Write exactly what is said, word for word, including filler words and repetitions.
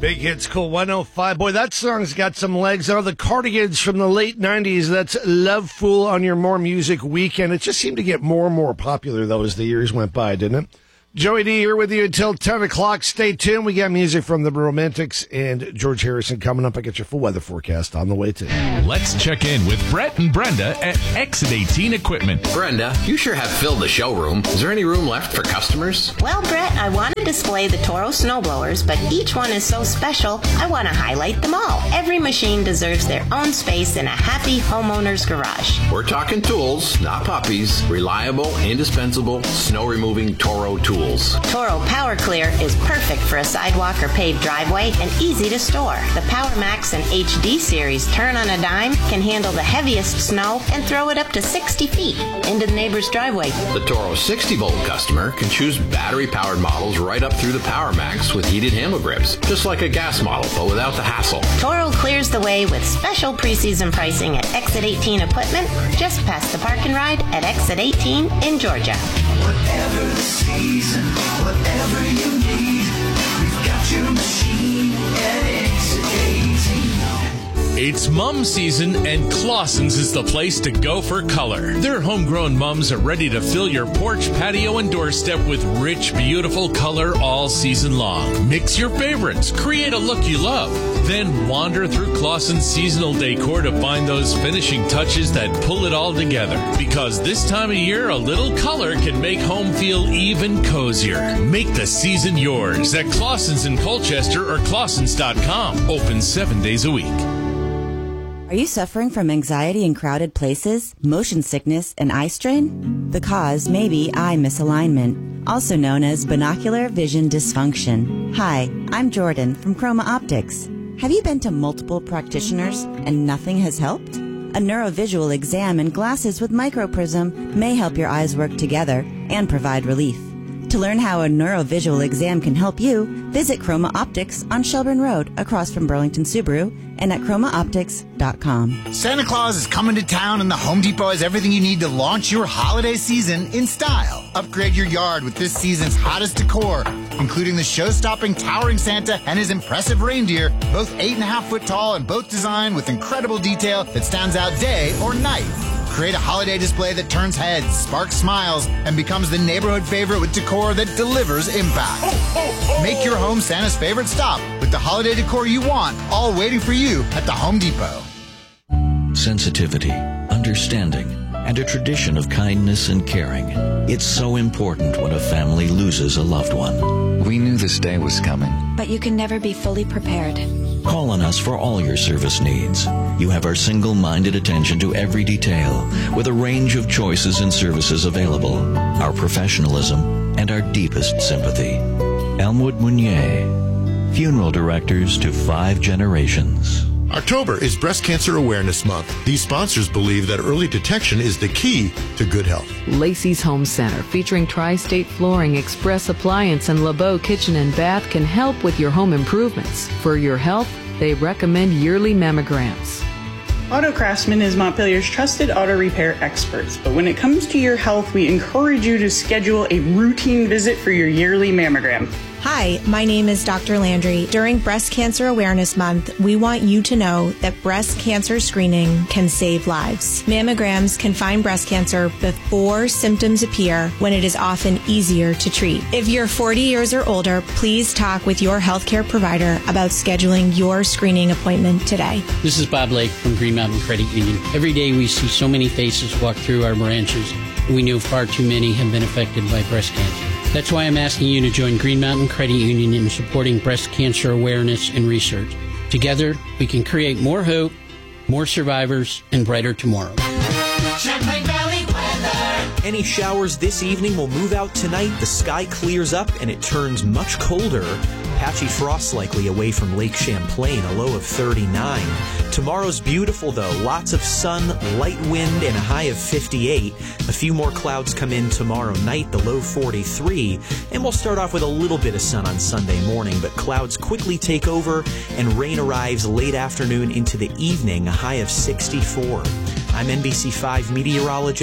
Big Hits Cool one oh five. Boy, that song's got some legs. Oh, the Cardigans from the late nineties. That's Love Fool on your More Music Weekend. It just seemed to get more and more popular, though, as the years went by, didn't it? Joey D here with you until ten o'clock. Stay tuned. We got music from the Romantics and George Harrison coming up. I get your full weather forecast on the way, too. Let's check in with Brett and Brenda at Exit eighteen Equipment. Brenda, you sure have filled the showroom. Is there any room left for customers? Well, Brett, I want to display the Toro snowblowers, but each one is so special, I want to highlight them all. Every machine deserves their own space in a happy homeowner's garage. We're talking tools, not puppies. Reliable, indispensable, snow-removing Toro tools. Toro Power Clear is perfect for a sidewalk or paved driveway and easy to store. The Power Max and H D series turn on a dime, can handle the heaviest snow, and throw it up to sixty feet into the neighbor's driveway. The Toro sixty volt customer can choose battery-powered models right up through the Power Max with heated handle grips, just like a gas model, but without the hassle. Toro clears the way with special preseason pricing at Exit eighteen Equipment, just past the park and ride at Exit eighteen in Georgia. Whatever the season, whatever you need, we've got your machine at Exit eighteen. It's mum season, and Clausen's is the place to go for color. Their homegrown mums are ready to fill your porch, patio, and doorstep with rich, beautiful color all season long. Mix your favorites, create a look you love, then wander through Clausen's seasonal decor to find those finishing touches that pull it all together. Because this time of year, a little color can make home feel even cozier. Make the season yours at Clausen's in Colchester or Clausens dot com. Open seven days a week. Are you suffering from anxiety in crowded places, motion sickness, and eye strain? The cause may be eye misalignment, also known as binocular vision dysfunction. Hi, I'm Jordan from Chroma Optics. Have you been to multiple practitioners and nothing has helped? A neurovisual exam and glasses with microprism may help your eyes work together and provide relief. To learn how a neurovisual exam can help you, visit Chroma Optics on Shelburne Road across from Burlington Subaru and at chroma optics dot com. Santa Claus is coming to town and the Home Depot has everything you need to launch your holiday season in style. Upgrade your yard with this season's hottest decor, including the show-stopping towering Santa and his impressive reindeer, both eight and a half foot tall and both designed with incredible detail that stands out day or night. Create a holiday display that turns heads, sparks smiles, and becomes the neighborhood favorite with decor that delivers impact. Make your home Santa's favorite stop with the holiday decor you want, all waiting for you at the Home Depot. Sensitivity, understanding, and a tradition of kindness and caring. It's so important when a family loses a loved one. We knew this day was coming. But you can never be fully prepared. Call on us for all your service needs. You have our single-minded attention to every detail, with a range of choices and services available, our professionalism, and our deepest sympathy. Elmwood Meunier, funeral directors to five generations. October is Breast Cancer Awareness Month. These sponsors believe that early detection is the key to good health. Lacey's Home Center, featuring Tri-State Flooring, Express Appliance, and LeBeau Kitchen and Bath, can help with your home improvements. For your health, they recommend yearly mammograms. Auto Craftsman is Montpelier's trusted auto repair experts, but when it comes to your health, we encourage you to schedule a routine visit for your yearly mammogram. Hi, my name is Doctor Landry. During Breast Cancer Awareness Month, we want you to know that breast cancer screening can save lives. Mammograms can find breast cancer before symptoms appear, when it is often easier to treat. If you're forty years or older, please talk with your healthcare provider about scheduling your screening appointment today. This is Bob Lake from Green Mountain Credit Union. Every day we see so many faces walk through our branches. We know far too many have been affected by breast cancer. That's why I'm asking you to join Green Mountain Credit Union in supporting breast cancer awareness and research. Together, we can create more hope, more survivors, and brighter tomorrow. Champlain Valley weather. Any showers this evening will move out tonight. The sky clears up and it turns much colder. Patchy frost likely away from Lake Champlain, a low of thirty-nine. Tomorrow's beautiful, though. Lots of sun, light wind, and a high of fifty-eight. A few more clouds come in tomorrow night, the low forty-three. And we'll start off with a little bit of sun on Sunday morning, but clouds quickly take over, and rain arrives late afternoon into the evening, a high of sixty-four. I'm N B C five meteorologist